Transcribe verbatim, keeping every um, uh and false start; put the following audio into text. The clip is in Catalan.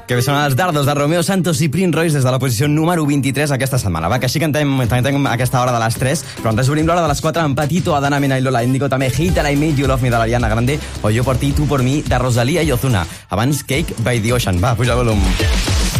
Que bé són els dardos de Romeo Santos i Prince Royce des de la posició número vint-i-tres aquesta setmana. Va, que així cantem, cantem a aquesta hora de les tres, però antes obrim l'hora de les quatre amb Patito, Adana Mena i Lola Índigo, també Hate and I Made You Love Me de l'Ariana Grande o Jo por ti, tu por mi de Rosalía i Ozuna. Abans Cake by the Ocean. Va, puja el volum.